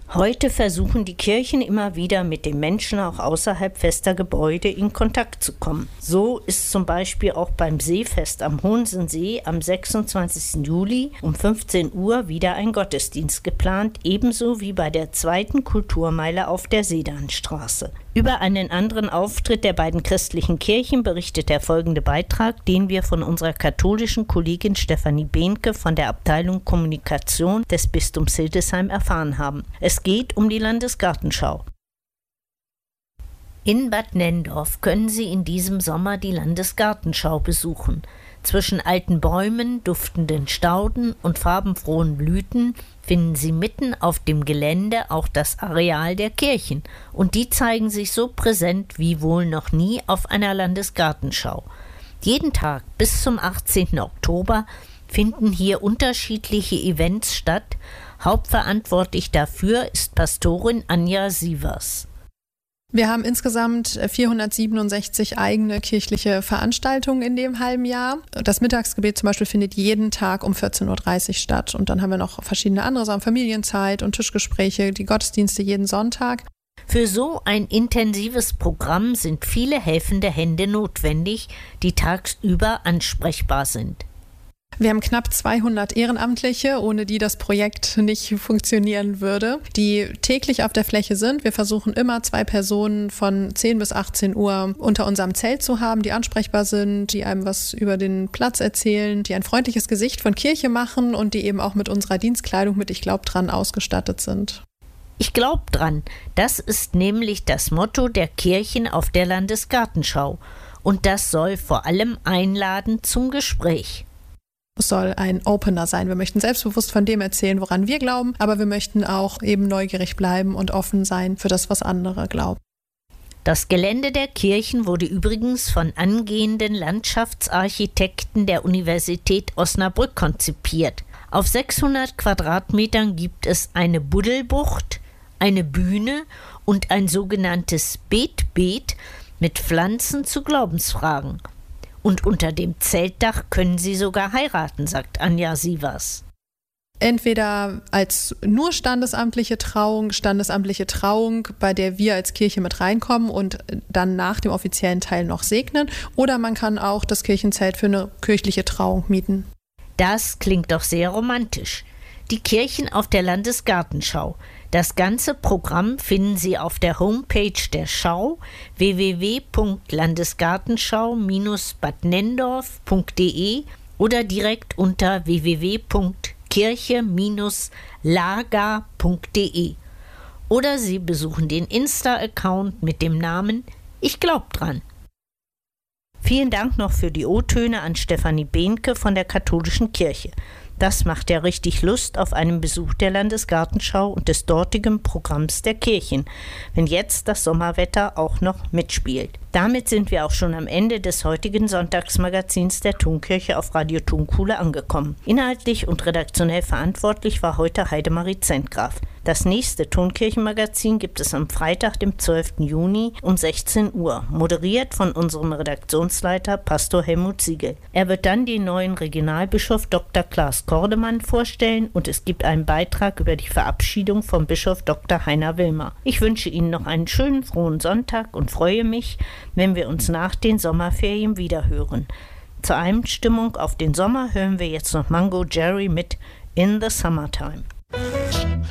Heute versuchen die Kirchen immer wieder mit den Menschen auch außerhalb fester Gebäude in Kontakt zu kommen. So ist zum Beispiel auch beim Seefest am Hohensensee am 26. Juli um 15 Uhr wieder ein Gottesdienst geplant, ebenso wie bei der zweiten Kulturmeile auf der Sedanstraße. Über einen anderen Auftritt der beiden christlichen Kirchen berichtet der folgende Beitrag, den wir von unserer katholischen Kollegin Stefanie Behnke von der Abteilung Kommunikation des Bistums Hildesheim erfahren haben. Es geht um die Landesgartenschau. In Bad Nenndorf können Sie in diesem Sommer die Landesgartenschau besuchen. Zwischen alten Bäumen, duftenden Stauden und farbenfrohen Blüten finden Sie mitten auf dem Gelände auch das Areal der Kirchen. Und die zeigen sich so präsent wie wohl noch nie auf einer Landesgartenschau. Jeden Tag bis zum 18. Oktober finden hier unterschiedliche Events statt. Hauptverantwortlich dafür ist Pastorin Anja Sievers. Wir haben insgesamt 467 eigene kirchliche Veranstaltungen in dem halben Jahr. Das Mittagsgebet zum Beispiel findet jeden Tag um 14.30 Uhr statt. Und dann haben wir noch verschiedene andere Sachen, Familienzeit und Tischgespräche, die Gottesdienste jeden Sonntag. Für so ein intensives Programm sind viele helfende Hände notwendig, die tagsüber ansprechbar sind. Wir haben knapp 200 Ehrenamtliche, ohne die das Projekt nicht funktionieren würde, die täglich auf der Fläche sind. Wir versuchen immer 2 Personen von 10 bis 18 Uhr unter unserem Zelt zu haben, die ansprechbar sind, die einem was über den Platz erzählen, die ein freundliches Gesicht von Kirche machen und die eben auch mit unserer Dienstkleidung mit Ich glaub dran ausgestattet sind. Ich glaub dran, das ist nämlich das Motto der Kirchen auf der Landesgartenschau. Und das soll vor allem einladen zum Gespräch. Es soll ein Opener sein. Wir möchten selbstbewusst von dem erzählen, woran wir glauben, aber wir möchten auch eben neugierig bleiben und offen sein für das, was andere glauben. Das Gelände der Kirchen wurde übrigens von angehenden Landschaftsarchitekten der Universität Osnabrück konzipiert. Auf 600 Quadratmetern gibt es eine Buddelbucht, eine Bühne und ein sogenanntes Betbeet mit Pflanzen zu Glaubensfragen. Und unter dem Zeltdach können Sie sogar heiraten, sagt Anja Sievers. Entweder als nur standesamtliche Trauung, bei der wir als Kirche mit reinkommen und dann nach dem offiziellen Teil noch segnen, oder man kann auch das Kirchenzelt für eine kirchliche Trauung mieten. Das klingt doch sehr romantisch. Die Kirchen auf der Landesgartenschau. Das ganze Programm finden Sie auf der Homepage der Schau www.landesgartenschau-badnenndorf.de oder direkt unter www.kirche-lager.de. Oder Sie besuchen den Insta-Account mit dem Namen Ich glaub dran. Vielen Dank noch für die O-Töne an Stefanie Behnke von der Katholischen Kirche. Das macht ja richtig Lust auf einen Besuch der Landesgartenschau und des dortigen Programms der Kirchen, wenn jetzt das Sommerwetter auch noch mitspielt. Damit sind wir auch schon am Ende des heutigen Sonntagsmagazins der Tonkirche auf Radio Tonkuhle angekommen. Inhaltlich und redaktionell verantwortlich war heute Heidemarie Zentgraf. Das nächste Tonkirchenmagazin gibt es am Freitag, dem 12. Juni um 16 Uhr, moderiert von unserem Redaktionsleiter Pastor Helmut Siegel. Er wird dann den neuen Regionalbischof Dr. Klaas Kordemann vorstellen und es gibt einen Beitrag über die Verabschiedung vom Bischof Dr. Heiner Wilmer. Ich wünsche Ihnen noch einen schönen, frohen Sonntag und freue mich, wenn wir uns nach den Sommerferien wiederhören. Zur Einstimmung auf den Sommer hören wir jetzt noch Mango Jerry mit In the Summertime.